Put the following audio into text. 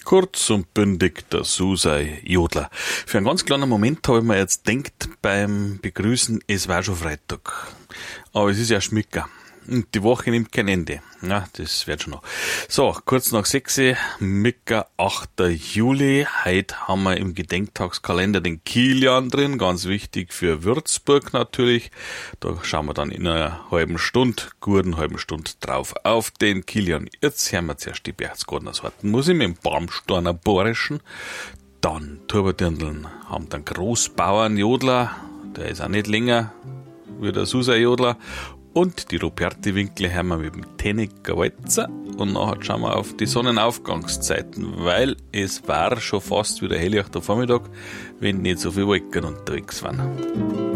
Kurz und bündig der Susei Jodler. Für einen ganz kleinen Moment habe ich mir jetzt gedacht beim Begrüßen, es war schon Freitag. Aber es ist ja Schmicker. Und die Woche nimmt kein Ende. Ja, das wird schon noch. So, kurz nach 6, Mittwoch, 8. Juli. Heute haben wir im Gedenktagskalender den Kilian drin. Ganz wichtig für Würzburg natürlich. Da schauen wir dann in einer guten halben Stunde drauf auf den Kilian. Jetzt hören wir zuerst die Berchtesgadener Sortenmusik mit dem Barmsteiner Borischen. Dann Turbodirndeln haben den Großbauernjodler. Der ist auch nicht länger wie der Susei Jodler. Und die Ruperti-Winkler hören wir mit dem Tenniger Walzer. Und nachher schauen wir auf die Sonnenaufgangszeiten, weil es war schon fast wieder hell, auch der Vormittag, wenn nicht so viele Wolken unterwegs waren.